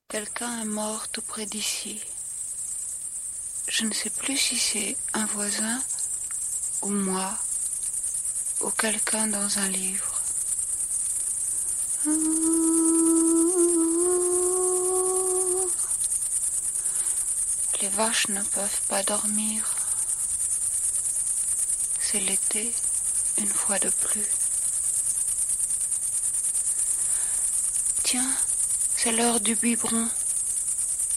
Quelqu'un est mort tout près d'ici. Je ne sais plus si c'est un voisin ou moi ou quelqu'un dans un livre. Les vaches ne peuvent pas dormir. C'est l'été, une fois de plus. Tiens, c'est l'heure du biberon.